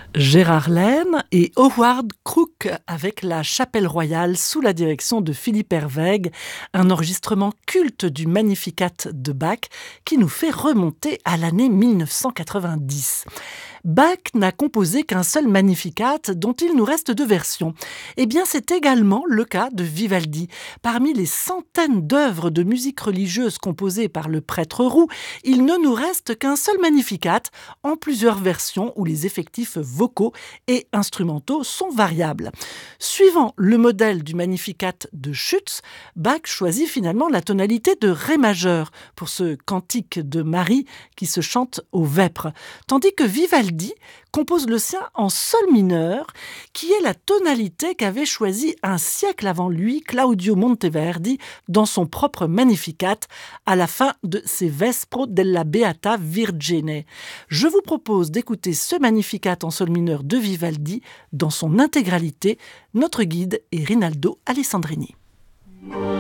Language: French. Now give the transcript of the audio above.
Gérard Laine et Howard Crook avec la Chapelle Royale sous la direction de Philippe Herwegh, un enregistrement culte du Magnificat de Bach qui nous fait remonter à l'année 1990. Bach n'a composé qu'un seul Magnificat dont il nous reste deux versions. Eh bien, c'est également le cas de Vivaldi. Parmi les centaines d'œuvres de musique religieuse composées par le prêtre roux, il ne nous reste qu'un seul Magnificat en plusieurs versions où les effectifs vocaux et instrumentaux sont variables. Suivant le modèle du Magnificat de Schütz, Bach choisit finalement la tonalité de Ré majeur pour ce cantique de Marie qui se chante au vêpres, tandis que Vivaldi compose le sien en sol mineur, qui est la tonalité qu'avait choisie un siècle avant lui Claudio Monteverdi dans son propre Magnificat à la fin de ses Vespro della Beata Virgine. Je vous propose d'écouter ce Magnificat en sol mineur de Vivaldi dans son intégralité. Notre guide est Rinaldo Alessandrini.